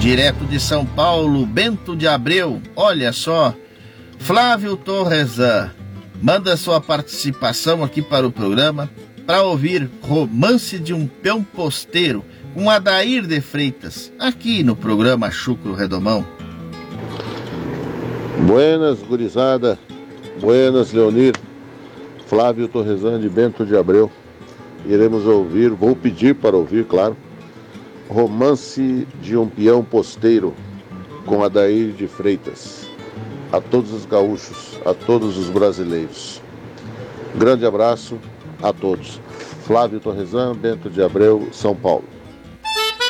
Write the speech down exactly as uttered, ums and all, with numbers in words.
Direto de São Paulo, Bento de Abreu, olha só, Flávio Torresan manda sua participação aqui para o programa para ouvir Romance de um Peão Posteiro com Adair de Freitas, aqui no programa Chucro Redomão. Buenas, gurizada. Buenas, Leonir. Flávio Torresan de Bento de Abreu. Iremos ouvir, vou pedir para ouvir, claro, Romance de um Peão Posteiro com Adair de Freitas. A todos os gaúchos, a todos os brasileiros. Grande abraço a todos. Flávio Torresan, Bento de Abreu, São Paulo.